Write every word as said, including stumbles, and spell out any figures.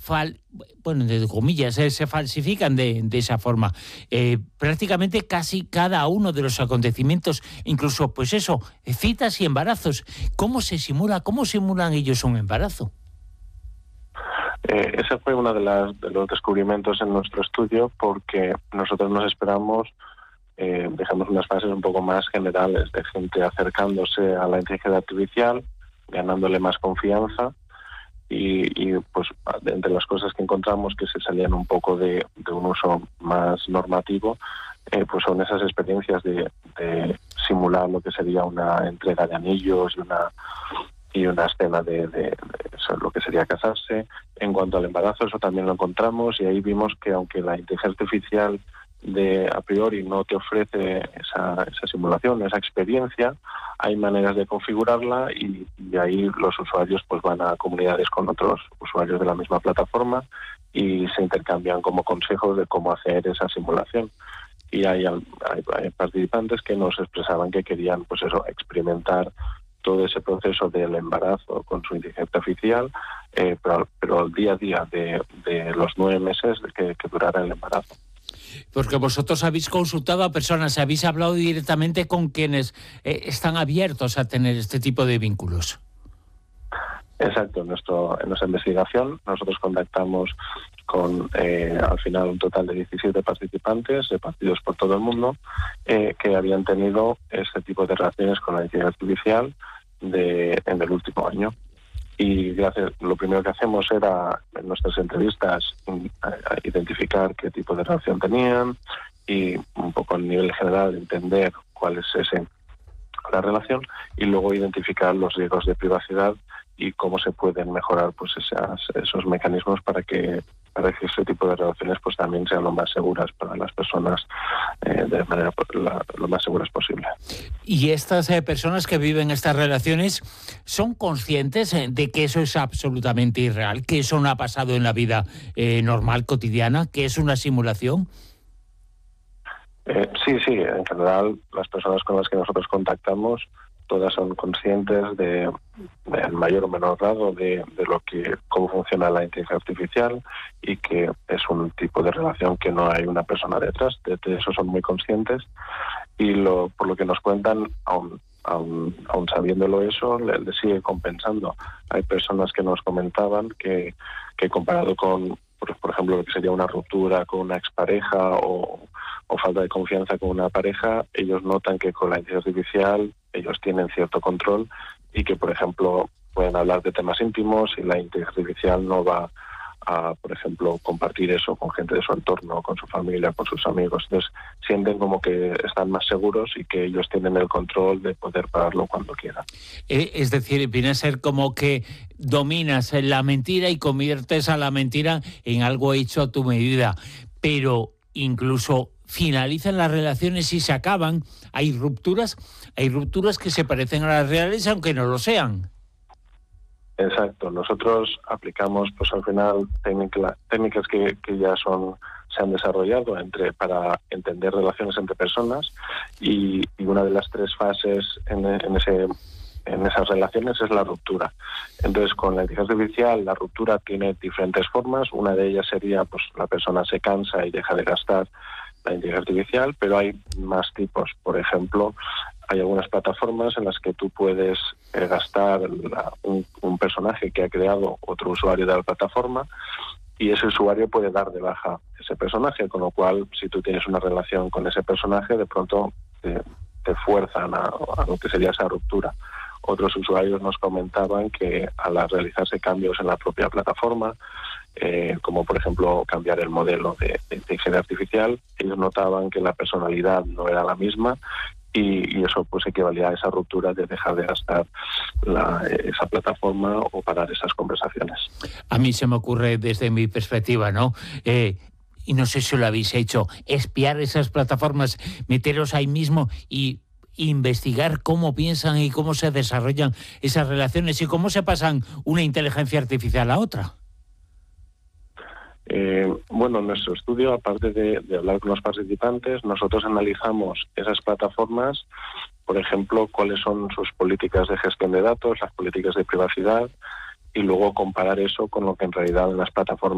fal, bueno, entre comillas, eh, se falsifican de, de esa forma. Eh, prácticamente casi cada uno de los acontecimientos, incluso, pues eso, citas y embarazos. ¿Cómo se simula, cómo simulan ellos un embarazo? Eh, ese fue uno de, las, de los descubrimientos en nuestro estudio, porque nosotros nos esperamos, eh, dejamos unas fases un poco más generales de gente acercándose a la inteligencia artificial, ganándole más confianza, y, y pues de entre las cosas que encontramos que se salían un poco de, de un uso más normativo, eh, pues son esas experiencias de, de simular lo que sería una entrega de anillos y una y una escena de, de, de eso, lo que sería casarse. En cuanto al embarazo, eso también lo encontramos, y ahí vimos que aunque la inteligencia artificial de a priori no te ofrece esa, esa simulación, esa experiencia, hay maneras de configurarla, y, y ahí los usuarios pues van a comunidades con otros usuarios de la misma plataforma y se intercambian como consejos de cómo hacer esa simulación. Y hay, hay, hay participantes que nos expresaban que querían pues eso, experimentar todo ese proceso del embarazo con su inteligencia artificial, eh, pero, pero el día a día de, de los nueve meses de que, que durara el embarazo. Porque vosotros habéis consultado a personas, habéis hablado directamente con quienes eh, están abiertos a tener este tipo de vínculos. Exacto, en, nuestro, en nuestra investigación nosotros contactamos con eh, al final un total de diecisiete participantes repartidos por todo el mundo, eh, que habían tenido este tipo de relaciones con la inteligencia artificial de, en el último año. Y gracias, lo primero que hacemos era en nuestras entrevistas identificar qué tipo de relación tenían y un poco a nivel general entender cuál es ese, la relación, y luego identificar los riesgos de privacidad y cómo se pueden mejorar pues esas, esos mecanismos para que para que ese tipo de relaciones pues también sean lo más seguras para las personas, eh, de manera la, lo más seguras posible. ¿Y estas eh, personas que viven estas relaciones son conscientes eh, de que eso es absolutamente irreal, que eso no ha pasado en la vida eh, normal, cotidiana, que es una simulación? Eh, sí, sí, en general las personas con las que nosotros contactamos todas son conscientes de, de en mayor o menor grado de, de lo que cómo funciona la inteligencia artificial, y que es un tipo de relación que no hay una persona detrás. De, de eso son muy conscientes, y lo por lo que nos cuentan, aún, aún, aún sabiéndolo eso, le, le sigue compensando. Hay personas que nos comentaban que, que comparado con, por, por ejemplo, lo que sería una ruptura con una expareja o, o falta de confianza con una pareja, ellos notan que con la inteligencia artificial ellos tienen cierto control, y que, por ejemplo, pueden hablar de temas íntimos y la inteligencia artificial no va a, por ejemplo, compartir eso con gente de su entorno, con su familia, con sus amigos. Entonces sienten como que están más seguros y que ellos tienen el control de poder pararlo cuando quieran. Eh, es decir, viene a ser como que dominas la mentira y conviertes a la mentira en algo hecho a tu medida, pero incluso finalizan las relaciones y se acaban. Hay rupturas, hay rupturas que se parecen a las reales aunque no lo sean. Exacto. Nosotros aplicamos, pues al final, técnica, técnicas que, que ya son se han desarrollado entre para entender relaciones entre personas, y, y una de las tres fases en, en ese en esas relaciones es la ruptura. Entonces, con la inteligencia artificial, la ruptura tiene diferentes formas. Una de ellas sería, pues la persona se cansa y deja de gastar la inteligencia artificial, pero hay más tipos. Por ejemplo, hay algunas plataformas en las que tú puedes eh, gastar la, un, un personaje que ha creado otro usuario de la plataforma, y ese usuario puede dar de baja ese personaje, con lo cual, si tú tienes una relación con ese personaje, de pronto te, te fuerzan a, a lo que sería esa ruptura. Otros usuarios nos comentaban que al realizarse cambios en la propia plataforma, eh, como por ejemplo cambiar el modelo de, de inteligencia artificial, ellos notaban que la personalidad no era la misma, y, y eso pues equivalía a esa ruptura de dejar de gastar la, esa plataforma o parar esas conversaciones. A mí se me ocurre desde mi perspectiva, ¿no? Eh, y no sé si lo habéis hecho, espiar esas plataformas, meteros ahí mismo y investigar cómo piensan y cómo se desarrollan esas relaciones y cómo se pasan una inteligencia artificial a otra. Eh, bueno, en nuestro estudio, aparte de, de hablar con los participantes, nosotros analizamos esas plataformas, por ejemplo, cuáles son sus políticas de gestión de datos, las políticas de privacidad, y luego comparar eso con lo que en realidad en las plataformas